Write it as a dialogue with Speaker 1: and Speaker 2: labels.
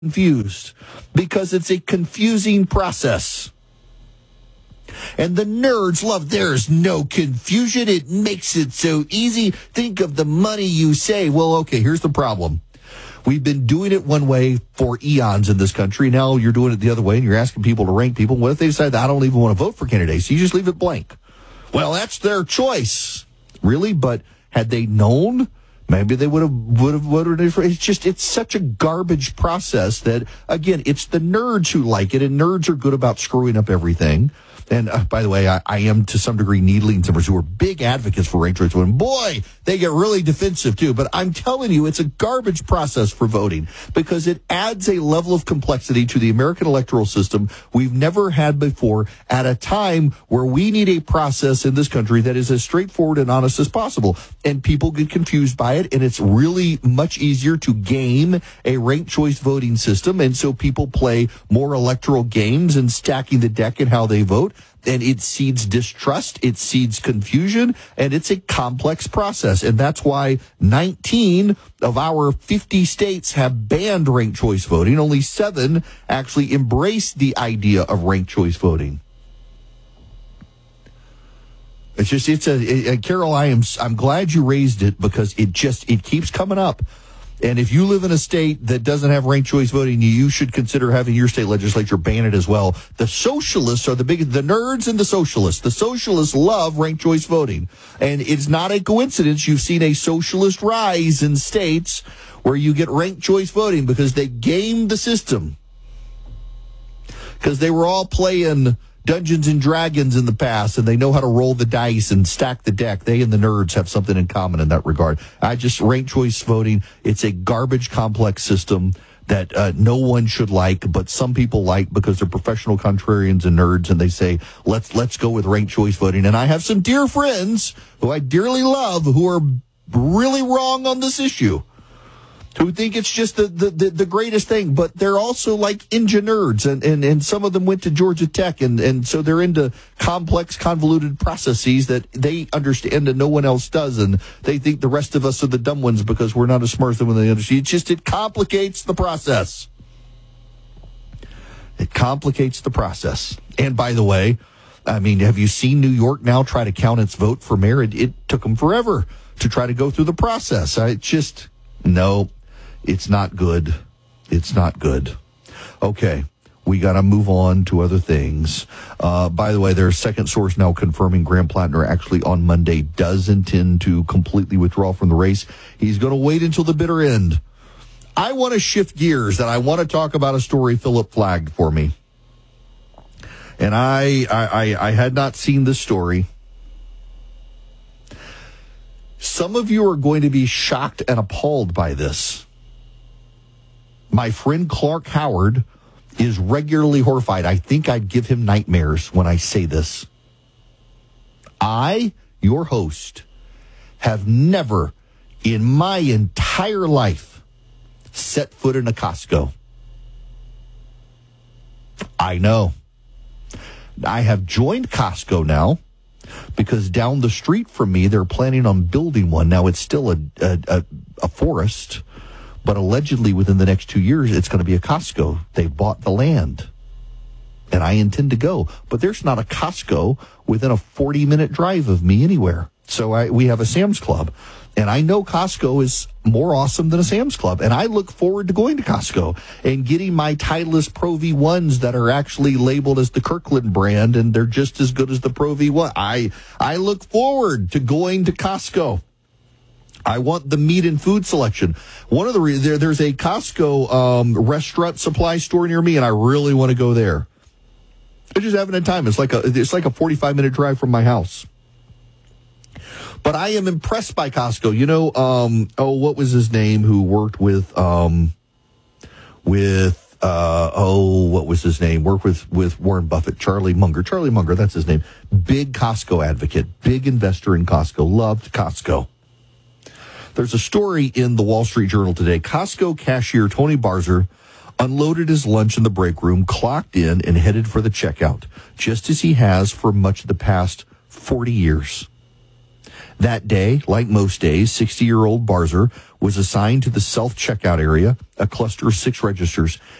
Speaker 1: confused because it's a confusing process. And the nerds love, there's no confusion. It makes it so easy. Think of the money you save. Well, okay, here's the problem. We've been doing it one way for eons in this country. Now you're doing it the other way, and you're asking people to rank people. What if they decide that I don't even want to vote for candidates? You just leave it blank. Well, that's their choice. Really? But had they known, maybe they would have voted. It's such a garbage process that, again, it's the nerds who like it, and nerds are good about screwing up everything. And by the way, I am to some degree needling some who are big advocates for ranked choice voting. Boy, they get really defensive too. But I'm telling you, it's a garbage process for voting because it adds a level of complexity to the American electoral system we've never had before at a time where we need a process in this country that is as straightforward and honest as possible. And people get confused by it, and it's really much easier to game a ranked choice voting system. And so people play more electoral games and stacking the deck in how they vote. And it seeds distrust, it seeds confusion, and it's a complex process. And that's why 19 of our 50 states have banned ranked choice voting. Only 7 actually embrace the idea of ranked choice voting. Carol, I'm glad you raised it because it keeps coming up. And if you live in a state that doesn't have ranked choice voting, you should consider having your state legislature ban it as well. The socialists are the nerds and the socialists. The socialists love ranked choice voting. And it's not a coincidence you've seen a socialist rise in states where you get ranked choice voting because they gamed the system. Because they were all playing Dungeons and Dragons in the past, and they know how to roll the dice and stack the deck. They and the nerds have something in common in that regard. Ranked choice voting, it's a garbage complex system that no one should like, but some people like because they're professional contrarians and nerds, and they say, let's go with ranked choice voting. And I have some dear friends who I dearly love who are really wrong on this issue, who think it's just the greatest thing, but they're also like nerds, and some of them went to Georgia Tech, and so they're into complex, convoluted processes that they understand and no one else does, and they think the rest of us are the dumb ones because we're not as smart as them when they understand. It complicates the process. It complicates the process. And by the way, I mean, have you seen New York now try to count its vote for mayor? It took them forever to try to go through the process. No. It's not good. It's not good. Okay, we got to move on to other things. By the way, there's a second source now confirming Graham Plattner actually on Monday does intend to completely withdraw from the race. He's going to wait until the bitter end. I want to shift gears, and I want to talk about a story Philip flagged for me. And I had not seen this story. Some of you are going to be shocked and appalled by this. My friend Clark Howard is regularly horrified. I think I'd give him nightmares when I say this. I, your host, have never in my entire life set foot in a Costco. I know. I have joined Costco now because down the street from me, they're planning on building one. Now, it's still a forest. But allegedly, within the next 2 years, it's going to be a Costco. They've bought the land. And I intend to go. But there's not a Costco within a 40-minute drive of me anywhere. So we have a Sam's Club. And I know Costco is more awesome than a Sam's Club. And I look forward to going to Costco and getting my Titleist Pro V1s that are actually labeled as the Kirkland brand. And they're just as good as the Pro V1. I look forward to going to Costco. I want the meat and food selection. One of the there's a Costco restaurant supply store near me, and I really want to go there. I just haven't had time. It's like a 45-minute drive from my house. But I am impressed by Costco. You know, what was his name who worked with what was his name? Worked with Warren Buffett, Charlie Munger. Charlie Munger, that's his name. Big Costco advocate, big investor in Costco, loved Costco. There's a story in the Wall Street Journal today. Costco cashier Tony Barzer unloaded his lunch in the break room, clocked in, and headed for the checkout, just as he has for much of the past 40 years. That day, like most days, 60-year-old Barzer was assigned to the self-checkout area, a cluster of 6 registers.